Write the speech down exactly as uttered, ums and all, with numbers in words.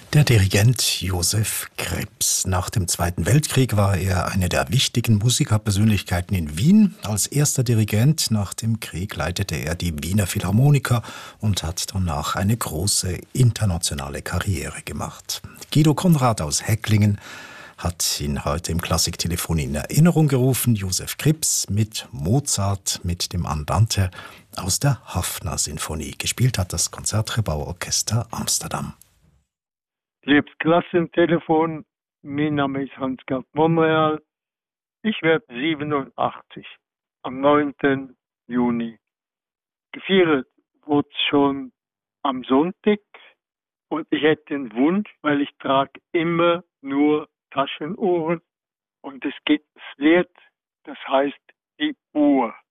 Der Dirigent Josef Krips. Nach dem Zweiten Weltkrieg war er eine der wichtigen Musikerpersönlichkeiten in Wien. Als erster Dirigent nach dem Krieg leitete er die Wiener Philharmoniker und hat danach eine große internationale Karriere gemacht. Guido Konrad aus Hecklingen hat ihn heute im Klassiktelefon in Erinnerung gerufen. Josef Krips mit Mozart, mit dem Andante aus der Haffner-Sinfonie. Gespielt hat das Konzertgebauorchester Amsterdam. Liebes Klassentelefon, mein Name ist Hans-Gerd Monreal. Ich werde siebenundachtzig am neunten Juni. Gefeiert wurde schon am Sonntag und ich hätte den Wunsch, weil ich trage immer nur Taschenuhren und es gibt das Lied, das heißt die Uhr.